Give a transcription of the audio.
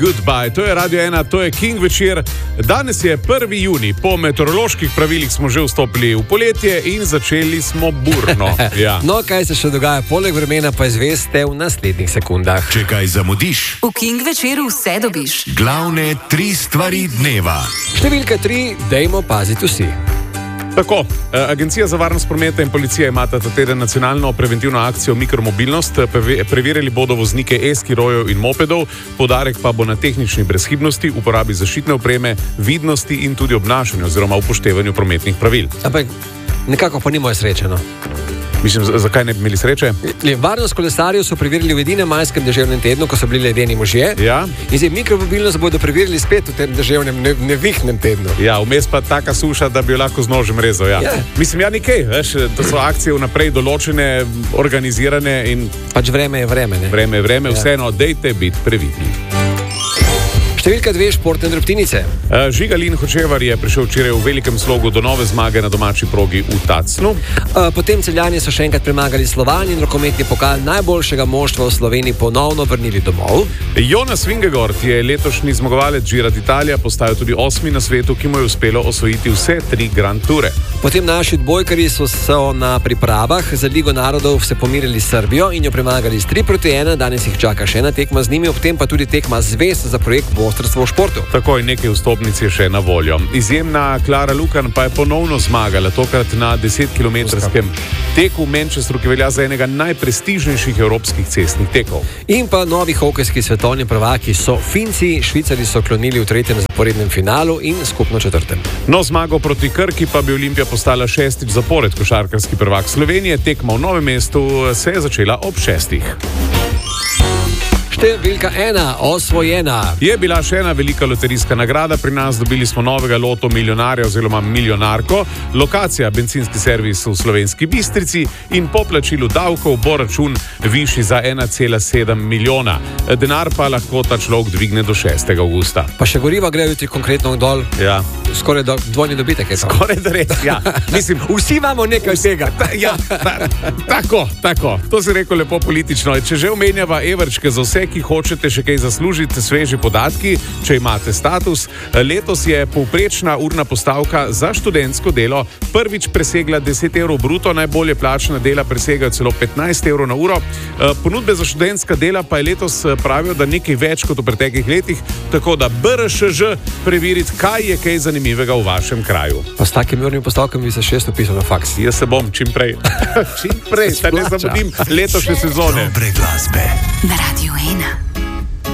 Goodbye, to je Radio 1, to je King večer. Danes je 1. junij, po meteoroloških pravilih smo že vstopili v poletje in začeli smo burno. Ja. No, kaj se še dogaja poleg vremena, pa izveste v naslednjih sekundah. Če kaj zamudiš, v King večeru vse dobiš. Glavne 3 stvari dneva. Številka 3, dajmo paziti vsi. Tako, Agencija za varnost prometa in policija imata ta teden nacionalno preventivno akcijo Mikromobilnost. Preverjali bodo voznike e-skirojev in mopedov, poudarek pa bo na tehnični brezhibnosti, uporabi zaščitne opreme, vidnosti in tudi obnašanju oziroma upoštevanju prometnih pravil. Ampak nekako pa ni moje sreče, no. Mislim, zakaj ne bi imeli sreče? Varnost kolesarjev so preverili v edinem majskem deževnem tednu, ko so bili ledeni možje. Ja. In zdaj mikromobilnost bodo preverili spet v tem deževnem nevihnem tednu. Ja, vmes pa taka suša, da bi jo lahko z nožem rezal. Ja. Ja. Mislim, ja, nikej, veš, to so akcije vnaprej določene, organizirane in Pač vreme je vreme, ne? vreme je vreme, Ja. vseeno, dejte biti previdni. Številka 2, športne drobtinice. Žigalin Hočevar je prišel včeraj v velikem slogu do nove zmage na domači progi v Tacnu. Potem Celjani so še enkrat premagali Slovan in rokometni pokal najboljšega moštva v Sloveniji ponovno vrnili domov. Jonas Vingegaard je letošnji zmagovalec Gira d'Italia, postal tudi 8. na svetu, ki mu je uspelo osvojiti vse 3 Grand Toure. Potem naši odbojkarji so na pripravah za Ligo narodov se pomirili s Srbijo in jo premagali s 3-1. Danes jih čaka še ena tekma z njimi, ob tem pa tudi tekma zvez za projekt Bostrstvo v športu. Takoj nekaj vstopnic je še na voljo. Izjemna Klara Lukan pa je ponovno zmagala, tokrat na 10-kilometrskem teku v Manchesteru, ki velja za enega najprestižnejših evropskih cestnih tekov. In pa novi hokejski svetovni prvaki so Finci, Švicari so klonili v 3. zaporednem finalu in skupno 4. No, zmago proti Krki pa bi Olimpija postala 6. zapored košarkarski prvak Slovenije. Tekma v Novem mestu se je začela ob 6. Številka 1, osvojena. Je bila še ena velika loterijska nagrada, pri nas dobili smo novega loto milijonarja oziroma milijonarko. Lokacija bencinski servis v Slovenski Bistrici in po plačilu davkov bo račun višji za 1,7 milijona. Denar pa lahko ta človek dvigne do 6. avgusta. Pa še goriva grejo jutri konkretno dol. Ja. Skoraj dvojni dobitek je to. Skoraj da res, ja. Mislim, Vsi imamo nekaj tega. Tako. To si rekel lepo politično. Če že omenjava evrčke za vse, ki hočete še kaj zaslužiti, sveži podatki, če imate status. Letos je povprečna urna postavka za študentsko delo prvič presegla 10 evrov bruto, najbolje plačana dela presegajo celo 15 evrov na uro. Ponudbe za študentska dela pa je letos pravijo, da nekaj več kot v preteklih letih, tako da BRŠŽ preveriti, kaj je kaj zanimivega v vašem kraju. Pa s takimi urnimi postavkami bi se 6 upisal na faks. Jaz se bom čim prej, da ne zamudim letošnje sezone. Dobre glasbe. Na Radio 1.